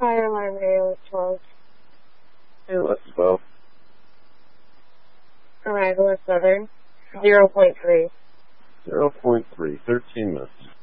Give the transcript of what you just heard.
fire alarm area was 12. Inlet 12. Arrival is Southern. 0.3. 0.3, 13 minutes.